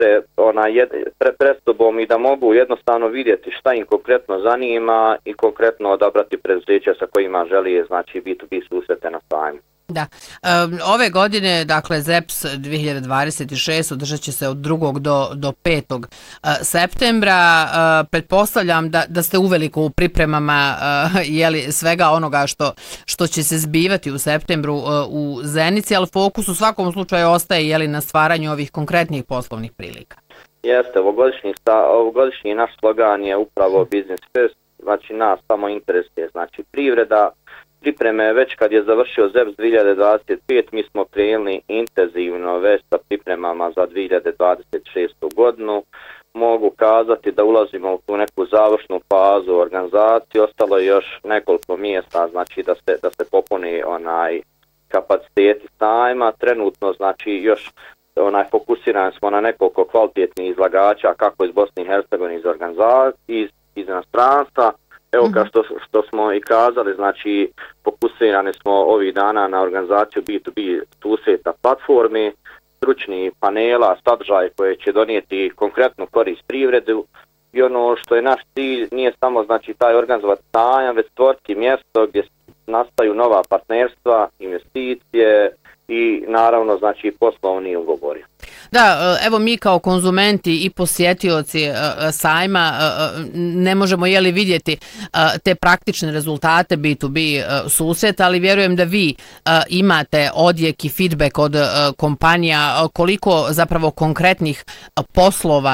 se pred sobom i da mogu jednostavno vidjeti šta im konkretno zanima i konkretno odabrati preduzeća sa kojima želi znači B2B susrete na sajmu. Da. Ove godine, dakle, ZEPS 2026 održat će se od 2. do 5. septembra. Pretpostavljam da ste uveliko u pripremama svega onoga što će se zbivati u septembru u Zenici, ali fokus u svakom slučaju ostaje na stvaranju ovih konkretnih poslovnih prilika. Jeste, ovogodišnji naš slogan je upravo Business First, znači nas samo interesuje, znači privreda. Pripreme već kad je završio ZEPS 2025, mi smo krenuli intenzivno već sa pripremama za 2026. godinu. Mogu kazati da ulazimo u tu neku završnu fazu organizacije, ostalo je još nekoliko mjesta, znači da se popuni kapaciteti sajma. Trenutno znači još fokusirani smo na nekoliko kvalitetnih izlagača kako iz Bosne i Hercegovine iz inostranstva. Evo kao što smo i kazali, znači fokusirani smo ovih dana na organizaciju B2B susreta platforme, stručnih panela, sadržaje koje će donijeti konkretnu korist privredu i ono što je naš cilj nije samo znači taj organizovati sajam, već stvoriti mjesto gdje nastaju nova partnerstva, investicije i naravno znači poslovni ugovori. Da, evo mi kao konzumenti i posjetioci sajma ne možemo vidjeti te praktične rezultate B2B susreta, ali vjerujem da vi imate odjek i feedback od kompanija koliko zapravo konkretnih poslova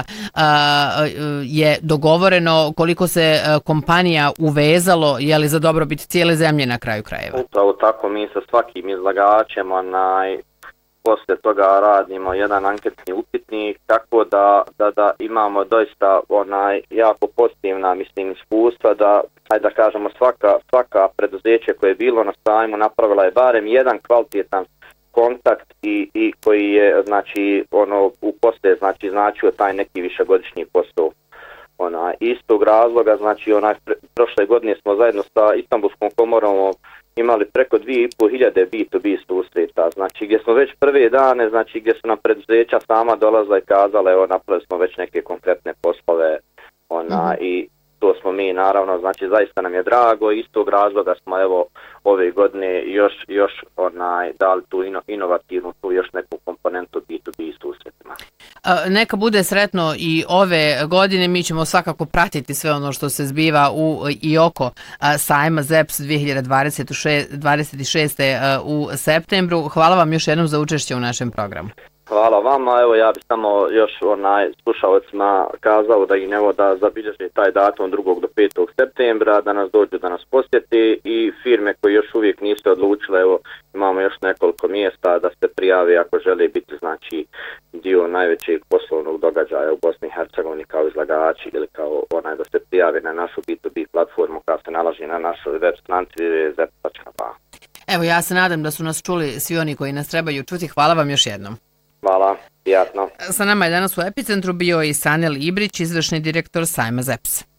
je dogovoreno, koliko se kompanija uvezalo za dobrobit cijele zemlje na kraju krajeva. Upravo tako, mi sa svakim izlagačem poslije toga radimo jedan anketni upitnik, tako da imamo doista jako pozitivna iskustva da kažemo svaka preduzeće koje je bilo na sajmu napravila je barem jedan kvalitetan kontakt i koji je znači u poslije značio taj neki višegodišnji posao. Iz tog razloga znači prošle godine smo zajedno sa Istanbulskom komorom imali preko 2500 B2B susreta, znači gdje smo već prve dane, znači gdje su nam preduzeća sama dolazila i kazala, evo napravili smo već neke konkretne poslove i to smo mi naravno, znači zaista nam je drago, iz tog razloga smo evo ove godine još dali tu inovativnu, tu još neku komponentu B2B susretima. Neka bude sretno i ove godine, mi ćemo svakako pratiti sve ono što se zbiva i oko sajma ZEPS 2026. U septembru. Hvala vam još jednom za učešće u našem programu. Hvala vama, evo ja bih samo još slušalcima kazao da ih da zabilježi taj datum 2. do 5. septembra, da nas dođu da nas posjeti i firme koje još uvijek nisu odlučile, evo imamo još nekoliko mjesta da se prijave ako žele biti znači dio najvećeg poslovnog događaja u Bosni i Hercegovini kao izlagači ili kao da se prijave na našu B2B platformu koja se nalazi na našoj web stranici zep.ba. Evo ja se nadam da su nas čuli svi oni koji nas trebaju čuti. Hvala vam još jednom. Hvala, prijatno. Sa nama je danas u Epicentru bio i Sanel Ibrić, izvršni direktor sajma ZEPS.